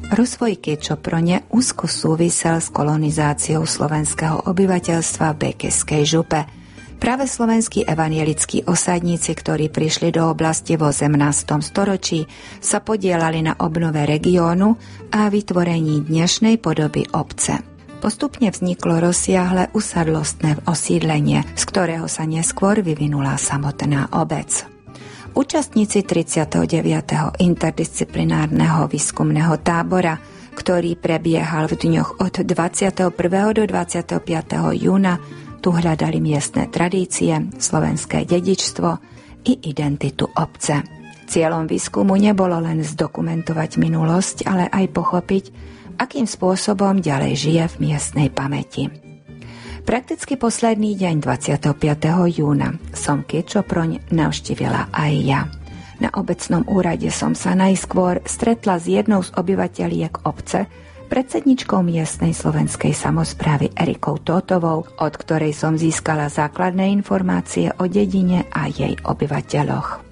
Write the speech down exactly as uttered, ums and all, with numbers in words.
Rozvoj Kečoprone úzko súvisel s kolonizáciou slovenského obyvateľstva v Békeskej župe. Práve slovenskí evanielickí osadníci, ktorí prišli do oblasti vo osemnástom storočí, sa podielali na obnove regiónu a vytvorení dnešnej podoby obce. Postupne vzniklo rozsiahle usadlostné osídlenie, z ktorého sa neskôr vyvinula samotná obec. Účastníci tridsiateho deviateho interdisciplinárneho výskumného tábora, ktorý prebiehal v dňoch od dvadsiateho prvého do dvadsiateho piateho júna, tu hľadali miestne tradície, slovenské dedičstvo i identitu obce. Cieľom výskumu nebolo len zdokumentovať minulosť, ale aj pochopiť, akým spôsobom ďalej žije v miestnej pamäti. Prakticky posledný deň dvadsiateho piateho júna som Kečoproň navštívila aj ja. Na obecnom úrade som sa najskôr stretla s jednou z obyvateľiek obce, predsedničkou miestnej slovenskej samosprávy Erikou Tótovou, od ktorej som získala základné informácie o dedine a jej obyvateľoch.